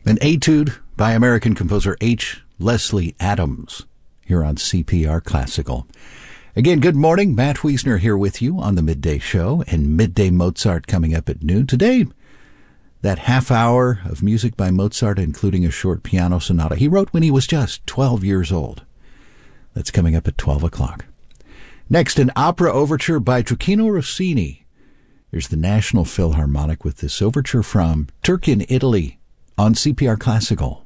An etude by American composer H. Leslie Adams here on CPR Classical. Again, good morning. Matt Wiesner here with you on the Midday Show, and Midday Mozart coming up at noon. Today, that half hour of music by Mozart, including a short piano sonata he wrote when he was just 12 years old. That's coming up at 12 o'clock. Next, an opera overture by Gioachino Rossini. Here's the National Philharmonic with this overture from Turku in Italy on CPR Classical.